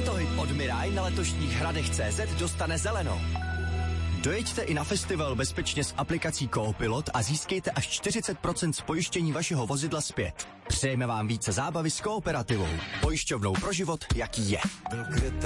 Tento hit od Mirai na letošních hradech.cz dostane zelenou. Dojeďte i na festival bezpečně s aplikací Coopilot a získejte až 40% z pojištění vašeho vozidla zpět. Přejeme vám více zábavy s Kooperativou. Pojišťovnou pro život, jaký je.